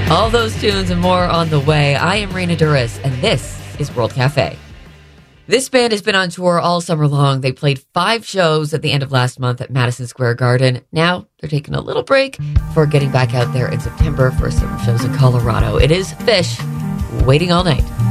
All those tunes and more on the way. I am Raina Duras, and this is World Cafe. This band has been on tour all summer long. They played 5 shows at the end of last month at Madison Square Garden. Now they're taking a little break before getting back out there in September for some shows in Colorado. It is Fish, Waiting All Night.